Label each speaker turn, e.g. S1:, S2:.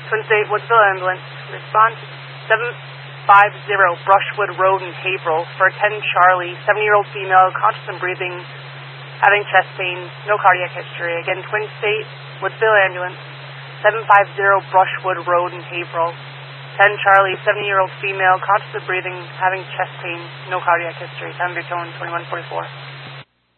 S1: Twin State Woodsville Ambulance. Response 750 Brushwood Road in Haverhill for 10 Charlie, 70-year-old female, conscious and breathing, having chest pain, no cardiac history. Again, Twin State Woodsville Ambulance. 750 Brushwood Road in Haverhill. 10 Charlie, 70-year-old female, conscious of breathing, having chest pain, no cardiac history. Time to be tone 2144.